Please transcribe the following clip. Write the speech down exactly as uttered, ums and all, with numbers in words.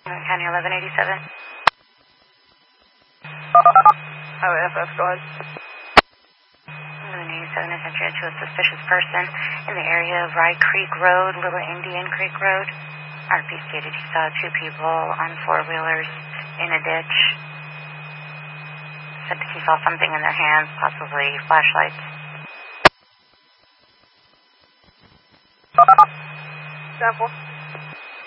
County eleven eighty-seven. Oh, F F, go ahead. eleven eighty-seven is entry to a suspicious person in the area of Rye Creek Road, Little Indian Creek Road. R P stated he saw two people on four-wheelers in a ditch. Said that he saw something in their hands, possibly flashlights. Sample.